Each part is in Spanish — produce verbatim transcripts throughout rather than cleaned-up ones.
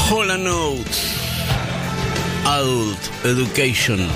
Hall and Oates, Adult Education.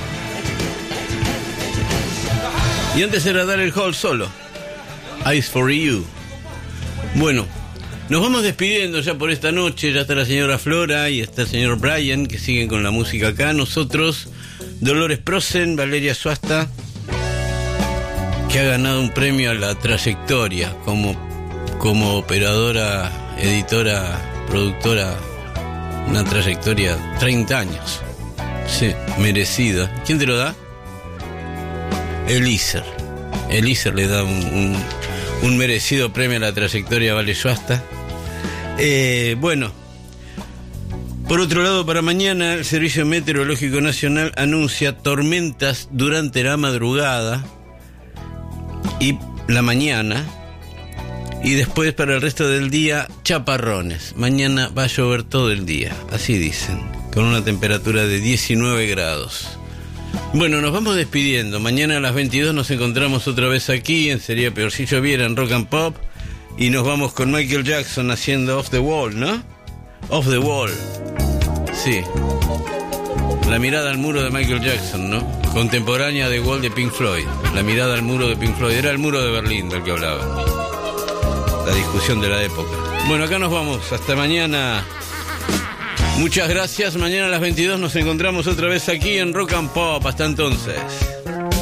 Y antes era Daryl Hall solo, Eyes for You. Bueno, nos vamos despidiendo ya por esta noche. Ya está la señora Flora y está el señor Brian, que siguen con la música acá. Nosotros, Dolores Prosen, Valeria Suasta, que ha ganado un premio a la trayectoria como, como operadora, editora, productora. Una trayectoria, treinta años. Sí, merecida. ¿Quién te lo da? Elíser. Elíser le da un, un, un merecido premio a la trayectoria a Vale Suasta. Eh, bueno, por otro lado, para mañana el Servicio Meteorológico Nacional anuncia tormentas durante la madrugada y la mañana, y después para el resto del día chaparrones. Mañana va a llover todo el día, así dicen, con una temperatura de diecinueve grados. Bueno, nos vamos despidiendo. Mañana a las veintidós nos encontramos otra vez aquí en Sería Peor Si Lloviera, en Rock and Pop. Y nos vamos con Michael Jackson haciendo Off the Wall, ¿no? Off the Wall. Sí. La mirada al muro de Michael Jackson, ¿no? Contemporánea de Wall de Pink Floyd. La mirada al muro de Pink Floyd. Era el muro de Berlín del que hablaba. La discusión de la época. Bueno, acá nos vamos. Hasta mañana. Muchas gracias. Mañana a las veintidós nos encontramos otra vez aquí en Rock and Pop. Hasta entonces.